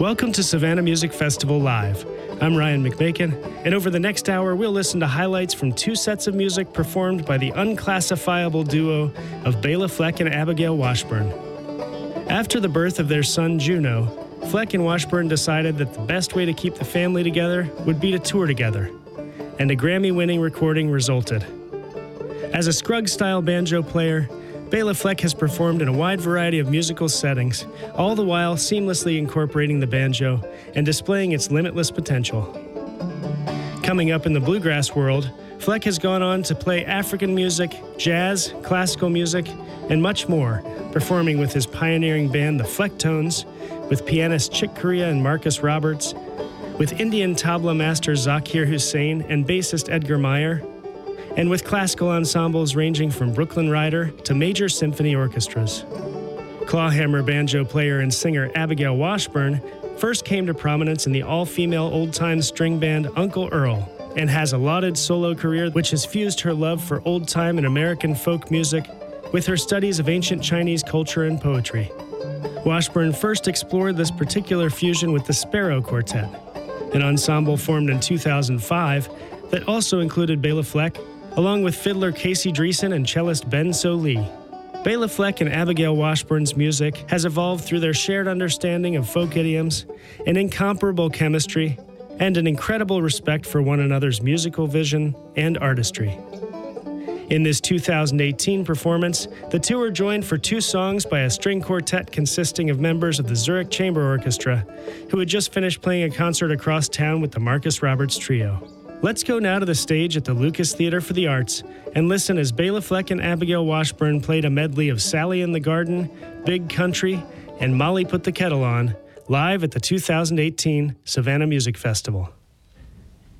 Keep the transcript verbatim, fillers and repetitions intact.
Welcome to Savannah Music Festival Live. I'm Ryan McMakin, and over the next hour, we'll listen to highlights from two sets of music performed by the unclassifiable duo of Bela Fleck and Abigail Washburn. After the birth of their son, Juno, Fleck and Washburn decided that the best way to keep the family together would be to tour together, and a Grammy-winning recording resulted. As a Scruggs-style banjo player, Bela Fleck has performed in a wide variety of musical settings, all the while seamlessly incorporating the banjo and displaying its limitless potential. Coming up in the bluegrass world, Fleck has gone on to play African music, jazz, classical music, and much more, performing with his pioneering band, the Flecktones, with pianist Chick Corea and Marcus Roberts, with Indian tabla master Zakir Hussain and bassist Edgar Meyer, and with classical ensembles ranging from Brooklyn Rider to major symphony orchestras. Clawhammer banjo player and singer Abigail Washburn first came to prominence in the all-female old-time string band Uncle Earl, and has a lauded solo career which has fused her love for old-time and American folk music with her studies of ancient Chinese culture and poetry. Washburn first explored this particular fusion with the Sparrow Quartet, an ensemble formed in two thousand five that also included Bela Fleck, along with fiddler Casey Dreesen and cellist Ben So Lee. Bela Fleck and Abigail Washburn's music has evolved through their shared understanding of folk idioms, an incomparable chemistry, and an incredible respect for one another's musical vision and artistry. In this two thousand eighteen performance, the two are joined for two songs by a string quartet consisting of members of the Zurich Chamber Orchestra, who had just finished playing a concert across town with the Marcus Roberts Trio. Let's go now to the stage at the Lucas Theater for the Arts and listen as Bela Fleck and Abigail Washburn played a medley of Sally in the Garden, Big Country, and Molly Put the Kettle On, live at the two thousand eighteen Savannah Music Festival.